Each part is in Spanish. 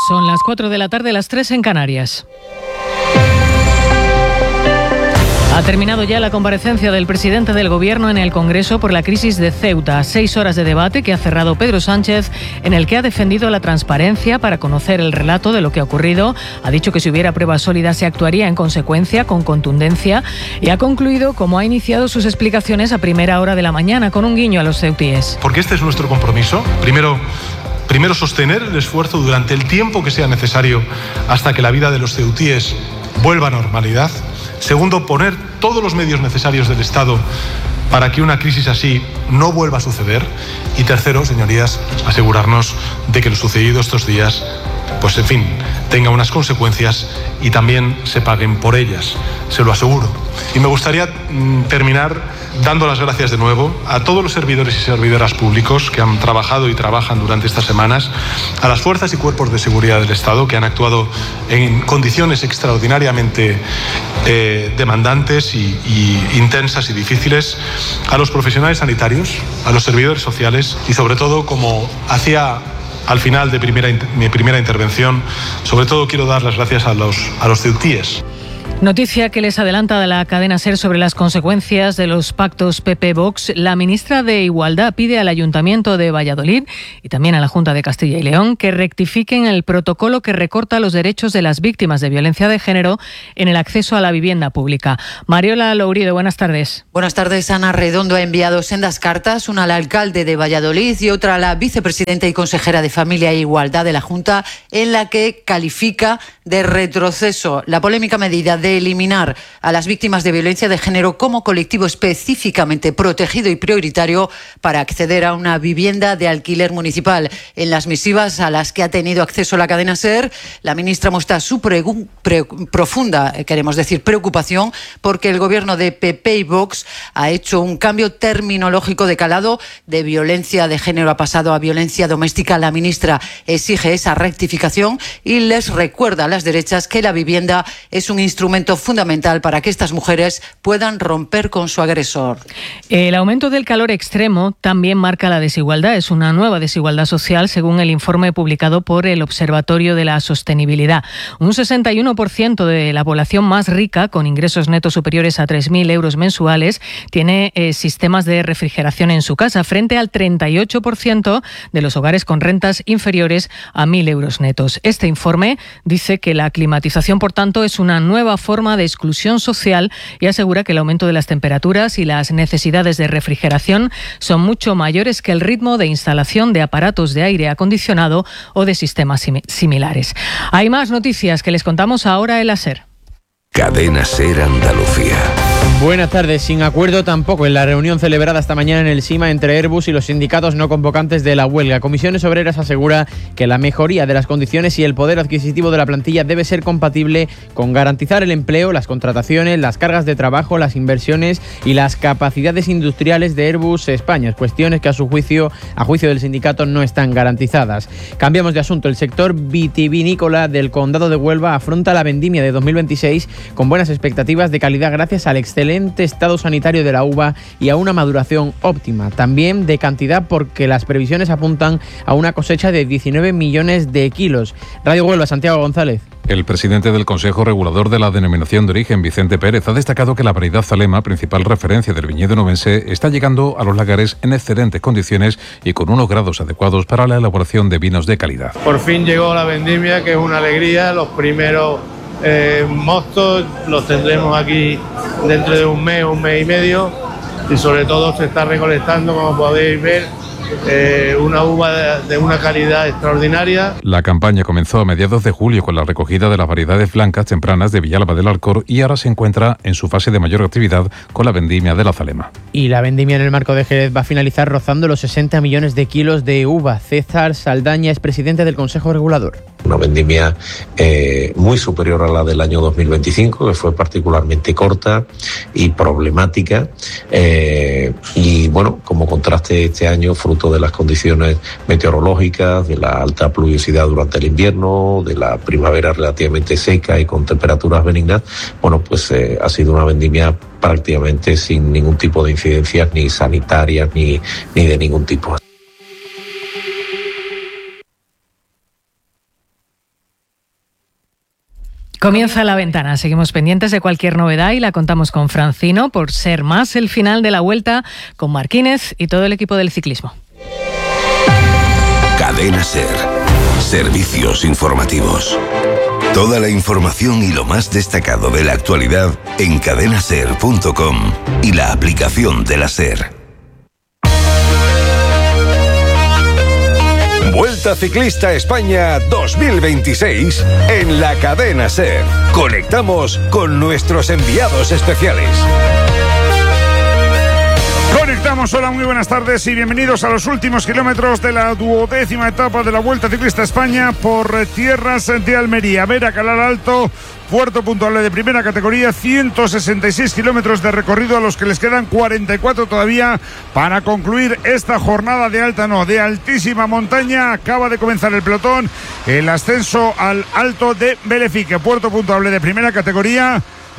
Son las 4 de la tarde, las 3 en Canarias. Ha terminado ya la comparecencia del presidente del Gobierno en el Congreso por la crisis de Ceuta. 6 horas de debate que ha cerrado Pedro Sánchez, en el que ha defendido la transparencia para conocer el relato de lo que ha ocurrido. Ha dicho que si hubiera pruebas sólidas se actuaría en consecuencia, con contundencia, y ha concluido cómo ha iniciado sus explicaciones a primera hora de la mañana, con un guiño a los ceutíes. Porque este es nuestro compromiso. Primero sostener el esfuerzo durante el tiempo que sea necesario hasta que la vida de los ceutíes vuelva a normalidad. Segundo, poner todos los medios necesarios del Estado para que una crisis así no vuelva a suceder. Y tercero, señorías, asegurarnos de que lo sucedido estos días, pues en fin, tenga unas consecuencias y también se paguen por ellas, se lo aseguro. Y me gustaría terminar dando las gracias de nuevo a todos los servidores y servidoras públicos que han trabajado y trabajan durante estas semanas, a las fuerzas y cuerpos de seguridad del Estado que han actuado en condiciones extraordinariamente demandantes y intensas y difíciles, a los profesionales sanitarios, a los servidores sociales y sobre todo, como hacía al final de mi primera intervención, sobre todo quiero dar las gracias a los ceutíes. Noticia que les adelanta de la cadena SER sobre las consecuencias de los pactos PP-Vox. La ministra de Igualdad pide al Ayuntamiento de Valladolid y también a la Junta de Castilla y León que rectifiquen el protocolo que recorta los derechos de las víctimas de violencia de género en el acceso a la vivienda pública. Mariola Lourido, buenas tardes. Buenas tardes. Ana Redondo ha enviado sendas cartas, una al alcalde de Valladolid y otra a la vicepresidenta y consejera de Familia e Igualdad de la Junta, en la que califica de retroceso la polémica medida de eliminar a las víctimas de violencia de género como colectivo específicamente protegido y prioritario para acceder a una vivienda de alquiler municipal. En las misivas a las que ha tenido acceso la cadena SER, la ministra muestra su profunda, preocupación porque el gobierno de PP y Vox ha hecho un cambio terminológico de calado. De violencia de género ha pasado a violencia doméstica. La ministra exige esa rectificación y les recuerda a las derechas que la vivienda es un instrumento fundamental para que estas mujeres puedan romper con su agresor. El aumento del calor extremo también marca la desigualdad. Es una nueva desigualdad social, según el informe publicado por el Observatorio de la Sostenibilidad. Un 61% de la población más rica, con ingresos netos superiores a 3.000 euros mensuales, tiene sistemas de refrigeración en su casa, frente al 38% de los hogares con rentas inferiores a 1.000 euros netos. Este informe dice que la climatización, por tanto, es una nueva forma de exclusión social y asegura que el aumento de las temperaturas y las necesidades de refrigeración son mucho mayores que el ritmo de instalación de aparatos de aire acondicionado o de sistemas similares. Hay más noticias que les contamos ahora en la SER. Cadena SER Andalucía. Buenas tardes. Sin acuerdo tampoco en la reunión celebrada esta mañana en el SIMA entre Airbus y los sindicatos no convocantes de la huelga. Comisiones Obreras asegura que la mejoría de las condiciones y el poder adquisitivo de la plantilla debe ser compatible con garantizar el empleo, las contrataciones, las cargas de trabajo, las inversiones y las capacidades industriales de Airbus España, cuestiones que a juicio del sindicato no están garantizadas. Cambiamos de asunto. El sector vitivinícola del Condado de Huelva afronta la vendimia de 2026 con buenas expectativas de calidad gracias al excelente estado sanitario de la uva y a una maduración óptima. También de cantidad, porque las previsiones apuntan a una cosecha de 19 millones de kilos. Radio Huelva, Santiago González. El presidente del Consejo Regulador de la Denominación de Origen, Vicente Pérez, ha destacado que la variedad Zalema, principal referencia del viñedo novense, está llegando a los lagares en excelentes condiciones y con unos grados adecuados para la elaboración de vinos de calidad. Por fin llegó la vendimia, que es una alegría. Los primeros mostos los tendremos aquí dentro de un mes y medio, y sobre todo se está recolectando, como podéis ver, una uva de una calidad extraordinaria. La campaña comenzó a mediados de julio con la recogida de las variedades blancas tempranas de Villalba del Alcor y ahora se encuentra en su fase de mayor actividad con la vendimia de la Zalema. Y la vendimia en el marco de Jerez va a finalizar rozando los 60 millones de kilos de uva. César Saldaña es presidente del Consejo Regulador. Una vendimia muy superior a la del año 2025, que fue particularmente corta y problemática. Y bueno, como contraste este año, fruto de las condiciones meteorológicas, de la alta pluviosidad durante el invierno, de la primavera relativamente seca y con temperaturas benignas, bueno, pues ha sido una vendimia prácticamente sin ningún tipo de incidencias ni sanitarias ni de ningún tipo. Comienza La Ventana. Seguimos pendientes de cualquier novedad y la contamos con Francino por ser más el final de la Vuelta, con Marquínez y todo el equipo del ciclismo. Cadena SER. Servicios informativos. Toda la información y lo más destacado de la actualidad en cadenaser.com y la aplicación de la SER. Vuelta Ciclista España 2026 en la Cadena SER. Conectamos con nuestros enviados especiales. Conectamos, hola, muy buenas tardes y bienvenidos a los últimos kilómetros de la 12ª etapa de la Vuelta Ciclista España por tierras de Almería. Vera, Calar Alto, puerto puntuable de primera categoría, 166 kilómetros de recorrido a los que les quedan 44 todavía para concluir esta jornada de altísima montaña. Acaba de comenzar el pelotón, el ascenso al Alto de Belefique, puerto puntuable de primera categoría.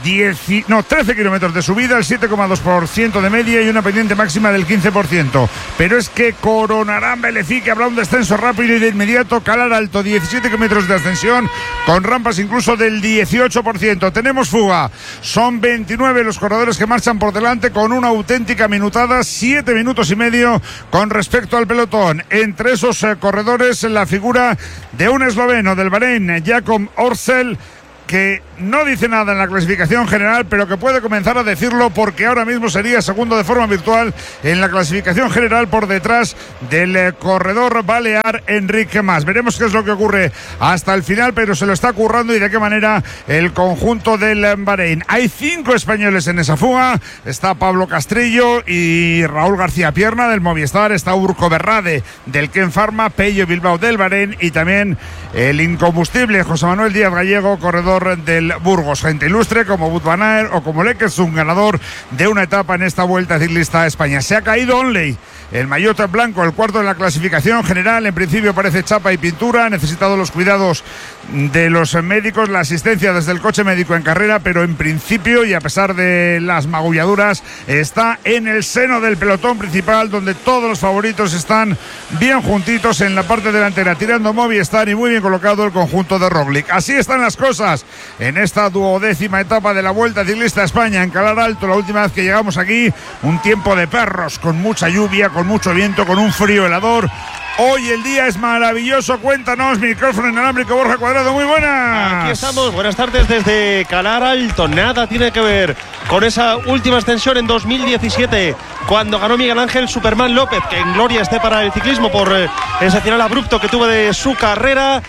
13 kilómetros de subida, el 7,2% de media y una pendiente máxima del 15%. Pero es que coronarán Belefique, habrá un descenso rápido y de inmediato. Calar Alto, 17 kilómetros de ascensión, con rampas incluso del 18%. Tenemos fuga, son 29 los corredores que marchan por delante con una auténtica minutada, 7 minutos y medio con respecto al pelotón. Entre esos corredores, la figura de un esloveno del Bahrein, Jakob Orsel, que no dice nada en la clasificación general, pero que puede comenzar a decirlo porque ahora mismo sería segundo de forma virtual en la clasificación general por detrás del corredor balear Enrique Mas. Veremos qué es lo que ocurre hasta el final, pero se lo está currando y de qué manera el conjunto del Bahrein. Hay 5 españoles en esa fuga, está Pablo Castrillo y Raúl García Pierna del Movistar, está Urco Berrade del Ken Pharma, Pello Bilbao del Bahrein y también el incombustible José Manuel Díaz Gallego, corredor del Burgos. Gente ilustre como Wout van Aert o como Lekkersund, ganador de una etapa en esta Vuelta Ciclista a España. Se ha caído Onley, el maillot blanco, el cuarto en la clasificación general. En principio parece chapa y pintura, ha necesitado los cuidados de los médicos, la asistencia desde el coche médico en carrera, pero en principio y a pesar de las magulladuras está en el seno del pelotón principal, donde todos los favoritos están bien juntitos en la parte delantera, tirando Movistar y muy bien colocado el conjunto de Roglic. Así están las cosas en esta 12ª etapa de la Vuelta Ciclista a España en Calar Alto. La última vez que llegamos aquí, un tiempo de perros, con mucha lluvia, con mucho viento, con un frío helador. Hoy el día es maravilloso. Cuéntanos, micrófono inalámbrico, Borja Cuadrado, muy buenas. Aquí estamos, buenas tardes desde Calar Alto. Nada tiene que ver con esa última ascensión en 2017, cuando ganó Miguel Ángel Superman López, que en gloria esté para el ciclismo por ese final abrupto que tuvo de su carrera.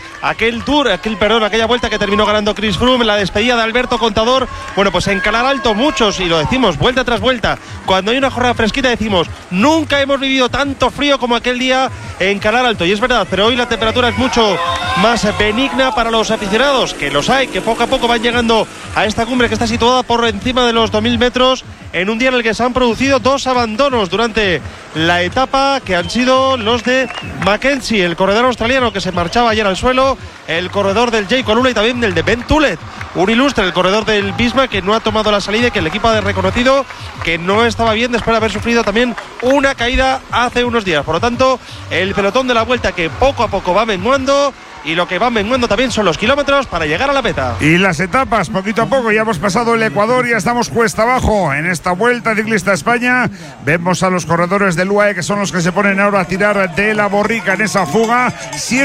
Aquella vuelta que terminó ganando Chris Froome, la despedida de Alberto Contador. Bueno, pues en Calar Alto muchos, y lo decimos vuelta tras vuelta, cuando hay una jornada fresquita decimos, nunca hemos vivido tanto frío como aquel día en Calar Alto, y es verdad, pero hoy la temperatura es mucho más benigna para los aficionados, que los hay, que poco a poco van llegando a esta cumbre que está situada por encima de los 2000 metros, en un día en el que se han producido 2 abandonos durante la etapa, que han sido los de Mackenzie, el corredor australiano que se marchaba ayer al suelo, el corredor del Jay Coluna y también del de Ben Tulet, un ilustre, el corredor del Bisma, que no ha tomado la salida y que el equipo ha reconocido que no estaba bien después de haber sufrido también una caída hace unos días. Por lo tanto, el pelotón de la Vuelta que poco a poco va menguando, y lo que va menguando también son los kilómetros para llegar a la meta. Y las etapas, poquito a poco, ya hemos pasado el Ecuador, ya estamos cuesta abajo en esta Vuelta Ciclista a España. Vemos a los corredores del UAE, que son los que se ponen ahora a tirar de la borrica en esa fuga.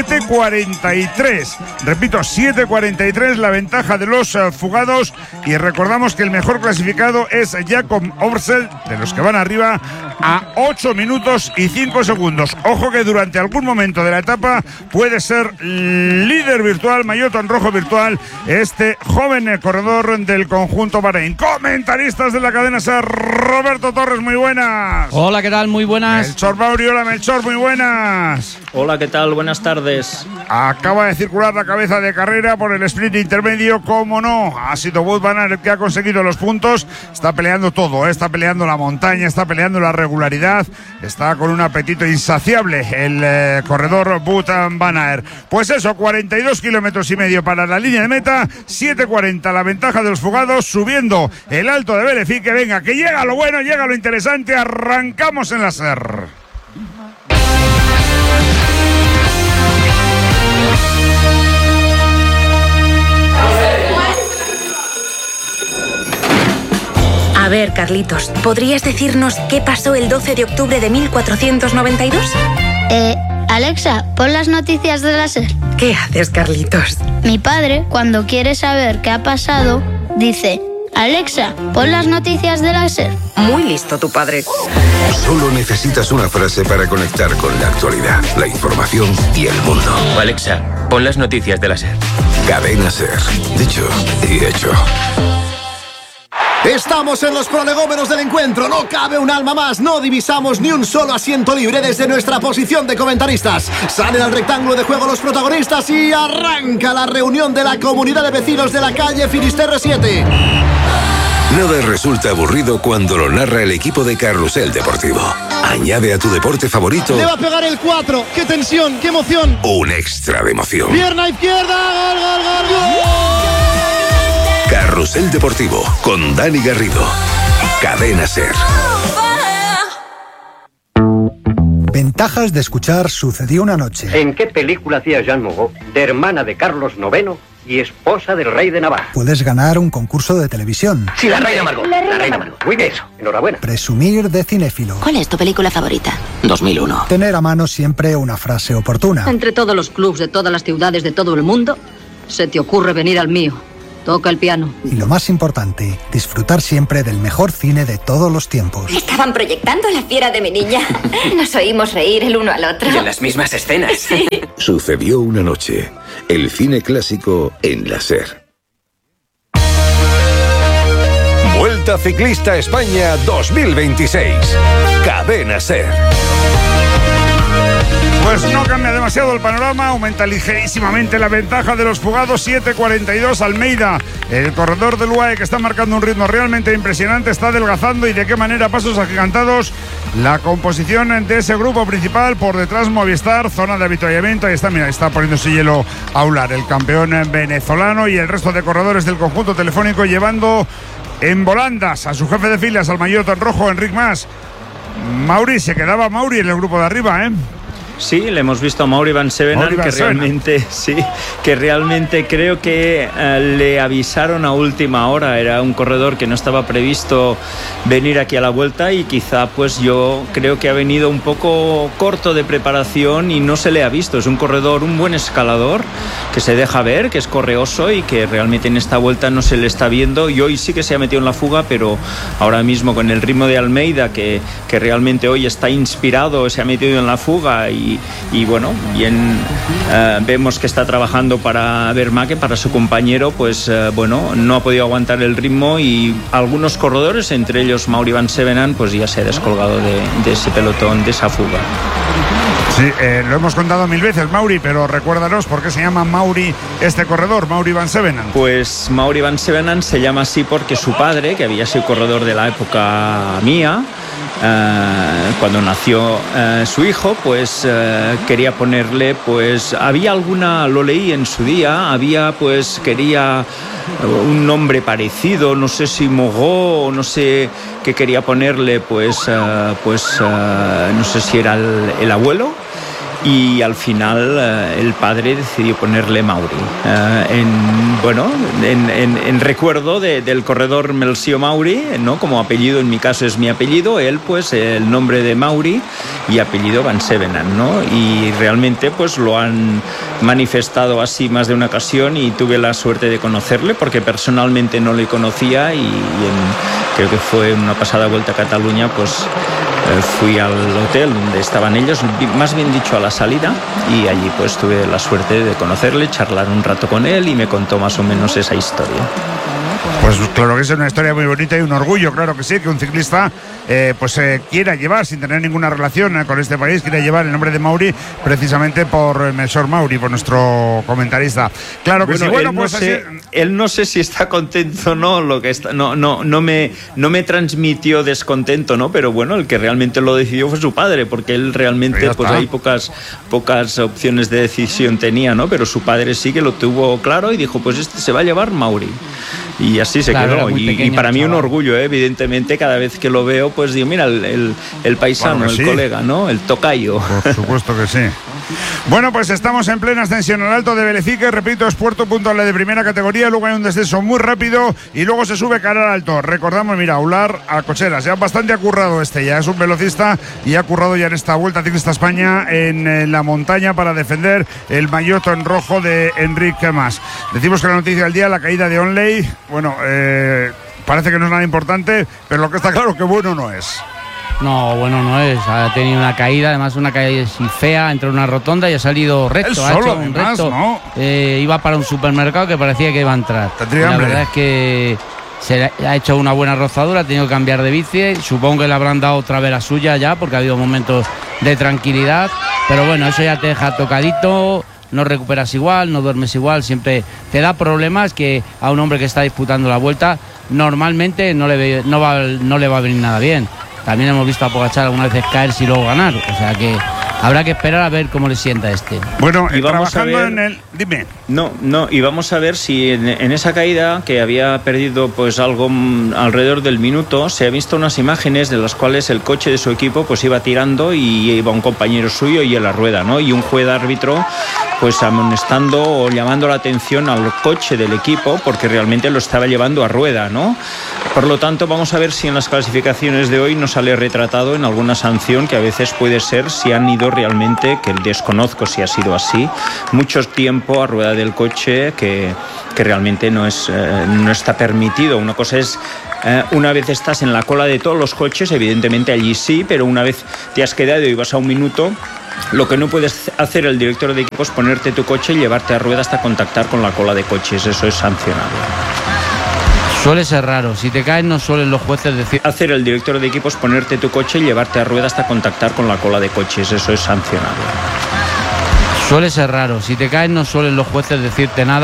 7.43, repito, 7.43 la ventaja de los fugados, y recordamos que el mejor clasificado es Jakob Orsel, de los que van arriba, a 8 minutos y 5 segundos. Ojo que durante algún momento de la etapa puede ser líder virtual, maillot en rojo virtual, este joven corredor del conjunto Bahrein. Comentaristas de la cadena SER, Roberto Torres, muy buenas. Hola, ¿qué tal? Muy buenas. Melchor Mauri, hola Melchor, muy buenas. Hola, ¿qué tal? Buenas tardes. Acaba de circular la cabeza de carrera por el sprint intermedio, como no, ha sido Wout van Aert el que ha conseguido los puntos. Está peleando todo, está peleando la montaña, está peleando la regularidad, está con un apetito insaciable el corredor Wout van Aert. Pues eso, 42 kilómetros y medio para la línea de meta, 7.40 la ventaja de los fugados, subiendo el Alto de Belefique. Venga, que llega lo bueno, llega lo interesante, arrancamos en la SER. A ver, Carlitos, ¿podrías decirnos qué pasó el 12 de octubre de 1492? Alexa, pon las noticias de la SER. ¿Qué haces, Carlitos? Mi padre, cuando quiere saber qué ha pasado, dice: Alexa, pon las noticias de la SER. Muy listo tu padre. Solo necesitas una frase para conectar con la actualidad, la información y el mundo. Alexa, pon las noticias de la SER. Cadena SER. Dicho y hecho. Estamos en los prolegómenos del encuentro, no cabe un alma más, no divisamos ni un solo asiento libre desde nuestra posición de comentaristas. Salen al rectángulo de juego los protagonistas y arranca la reunión de la comunidad de vecinos de la calle Finisterre 7. Nada resulta aburrido cuando lo narra el equipo de Carrusel Deportivo. Añade a tu deporte favorito Le va a pegar el 4, qué tensión, qué emoción. un extra de emoción. Pierna izquierda, gol, gol, gol, gol. Carrusel Deportivo con Dani Garrido. Cadena SER. Ventajas de escuchar Sucedió una noche. ¿En qué película hacía Jean Moreau de hermana de Carlos IX y esposa del rey de Navarra? Puedes ganar un concurso de televisión. Sí, la reina Margot. La reina Margot. Muy bien, eso. Enhorabuena. Presumir de cinéfilo. ¿Cuál es tu película favorita? 2001. Tener a mano siempre una frase oportuna. Entre todos los clubs de todas las ciudades de todo el mundo, se te ocurre venir al mío. Toca el piano. Y lo más importante, disfrutar siempre del mejor cine de todos los tiempos. Estaban proyectando La fiera de mi niña. Nos oímos reír el uno al otro. Y en las mismas escenas. Sí. Sucedió una noche. El cine clásico en la SER. Vuelta Ciclista España 2026. Cadena SER. Pues no cambia demasiado el panorama, aumenta ligerísimamente la ventaja de los fugados. 7:42 Almeida, el corredor del UAE, que está marcando un ritmo realmente impresionante, está adelgazando, y de qué manera, pasos agigantados. La composición de ese grupo principal, por detrás Movistar, zona de avituallamiento, ahí está, mira, está poniéndose hielo Aular, el campeón venezolano, y el resto de corredores del conjunto telefónico llevando en volandas a su jefe de filas, al maillot rojo, Enric Mas. Mauri, se quedaba Mauri en el grupo de arriba, ¿eh? Sí, le hemos visto a Mauri Van Sevenan, que realmente creo que le avisaron a última hora. Era un corredor que no estaba previsto venir aquí a la Vuelta, y quizá pues yo creo que ha venido un poco corto de preparación y no se le ha visto. Es un corredor, un buen escalador, que se deja ver, que es correoso, y que realmente en esta Vuelta no se le está viendo. Y hoy sí que se ha metido en la fuga, pero ahora mismo con el ritmo de Almeida, que realmente hoy está inspirado, se ha metido en la fuga, y bueno, bien, vemos que está trabajando para Vermaeke, para su compañero. Pues bueno, no ha podido aguantar el ritmo, y algunos corredores, entre ellos Mauri Van Sevenan, pues ya se ha descolgado de ese pelotón, de esa fuga. Sí, lo hemos contado 1000 veces, Mauri, pero recuérdanos por qué se llama Mauri este corredor, Mauri Van Sevenan. Pues Mauri Van Sevenan se llama así porque su padre, que había sido corredor de la época mía, cuando nació su hijo, pues quería ponerle, pues había alguna, lo leí en su día, había, pues quería un nombre parecido, no sé si Mogó, no sé qué quería ponerle, pues no sé si era el abuelo. Y al final el padre decidió ponerle Mauri, en recuerdo del corredor Melcio Mauri, ¿no? Como apellido, en mi caso es mi apellido, él pues el nombre de Mauri y apellido Van Sevenan, ¿no? Y realmente pues lo han manifestado así más de una ocasión, y tuve la suerte de conocerle porque personalmente no le conocía, y creo que fue una pasada Vuelta a Cataluña, pues fui al hotel donde estaban ellos, más bien dicho a la salida, y allí pues tuve la suerte de conocerle, charlar un rato con él, y me contó más o menos esa historia. Pues claro que es una historia muy bonita y un orgullo, claro que sí, que un ciclista quiera llevar, sin tener ninguna relación con este país, quiera llevar el nombre de Mauri, precisamente por Melchor Mauri, por nuestro comentarista. Claro que sí. Bueno, pues él no sé si está contento, no, lo que está, no me transmitió descontento, ¿no? Pero bueno, el que realmente lo decidió fue su padre, porque él realmente pues hay pocas opciones de decisión tenía, ¿no? Pero su padre sí que lo tuvo claro y dijo, pues este se va a llevar Mauri. Y así se quedó. Y para mí un orgullo, evidentemente, cada vez que lo veo, pues digo, mira, el paisano, claro el sí. Colega, ¿no? El tocayo. Por supuesto que sí. Bueno, pues estamos en plena ascensión al Alto de Velecique, repito, es puerto puntual de primera categoría, luego hay un descenso muy rápido y luego se sube Calar Alto. Recordamos, mira, Aular a Cocheras, ya bastante ha currado ya es un velocista y ha currado ya en esta Vuelta Ciclista España en la montaña para defender el maillot en rojo de Enrique Mas. Decimos que la noticia del día, la caída de Onley, bueno, parece que no es nada importante, pero lo que está claro que bueno no es. No, bueno no es, ha tenido una caída, además una caída así fea, entró en una rotonda y ha salido recto. Él solo, ha hecho un además, recto, ¿no? Iba para un supermercado que parecía que iba a entrar. La verdad es que se ha hecho una buena rozadura, ha tenido que cambiar de bici, supongo que le habrán dado otra vez la suya ya, porque ha habido momentos de tranquilidad, pero bueno, eso ya te deja tocadito, no recuperas igual, no duermes igual, siempre te da problemas que a un hombre que está disputando la Vuelta normalmente no le va a venir nada bien. También hemos visto a Pogačar algunas veces caerse y luego ganar, o sea que habrá que esperar a ver cómo le sienta este. Bueno, y vamos trabajando a ver, en el... Dime. No, y vamos a ver si en esa caída, que había perdido pues algo alrededor del minuto, se ha visto unas imágenes de las cuales el coche de su equipo pues iba tirando y iba un compañero suyo y en la rueda, ¿no? Y un juez árbitro pues amonestando o llamando la atención al coche del equipo porque realmente lo estaba llevando a rueda, ¿no? Por lo tanto, vamos a ver si en las clasificaciones de hoy no sale retratado en alguna sanción que a veces puede ser si han ido realmente, que desconozco si ha sido así, mucho tiempo a rueda del coche que realmente no está permitido. Una cosa es una vez estás en la cola de todos los coches, evidentemente allí sí, pero una vez te has quedado y vas a un minuto, lo que no puedes hacer el director de equipo es ponerte tu coche y llevarte a rueda hasta contactar con la cola de coches. Eso es sancionable. Suele ser raro, si te caes no suelen los jueces decir... Hacer el director de equipo es ponerte tu coche y llevarte a rueda hasta contactar con la cola de coches. Eso es sancionable. Suele ser raro, si te caes no suelen los jueces decirte nada.